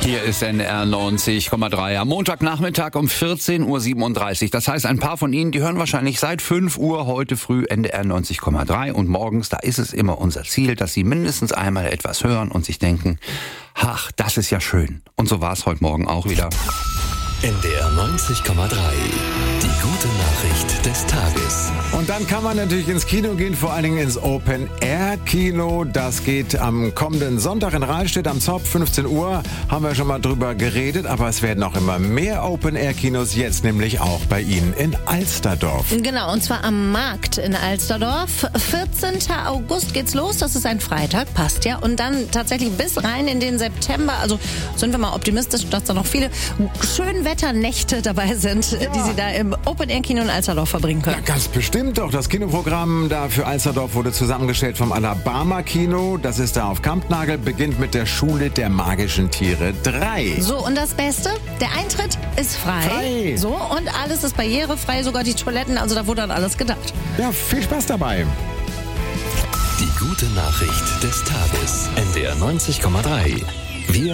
Hier ist NR 90,3 am Montagnachmittag um 14:37 Uhr. Das heißt, ein paar von Ihnen, die hören wahrscheinlich seit 5 Uhr heute früh NDR 90,3 und morgens, da ist es immer unser Ziel, dass Sie mindestens einmal etwas hören und sich denken, ach, das ist ja schön. Und so war es heute Morgen auch wieder. NDR 90,3. Die gute Nachricht des Tages. Und dann kann man natürlich ins Kino gehen, vor allen Dingen ins Open-Air-Kino. Das geht am kommenden Sonntag in Rahlstedt am Zopp, 15 Uhr. Haben wir schon mal drüber geredet, aber es werden auch immer mehr Open-Air-Kinos, jetzt nämlich auch bei Ihnen in Alsterdorf. Genau, und zwar am Markt in Alsterdorf. 14. August geht's los, das ist ein Freitag, passt ja. Und dann tatsächlich bis rein in den September, also sind wir mal optimistisch, dass da noch viele Schönwetternächte dabei sind, die Sie da im Open-Air-Kino in Alsterdorf verbringen können. Ja, ganz bestimmt doch. Das Kinoprogramm da für Alsterdorf wurde zusammengestellt vom Alabama-Kino. Das ist da auf Kampnagel, beginnt mit der Schule der magischen Tiere 3. So, und das Beste, der Eintritt ist frei. So, und alles ist barrierefrei, sogar die Toiletten, also da wurde dann alles gedacht. Ja, viel Spaß dabei. Die gute Nachricht des Tages. NDR 90,3.